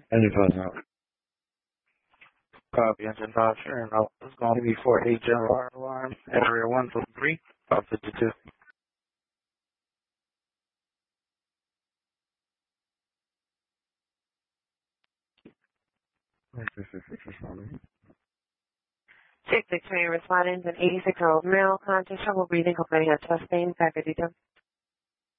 Engine five out. Copy, engine 5, sure. No, it's going to be for HLR alarm, area 123, 552. Responding. 663 respondents, an 86-year-old male, conscious, trouble breathing, complaining of chest pain, package detail.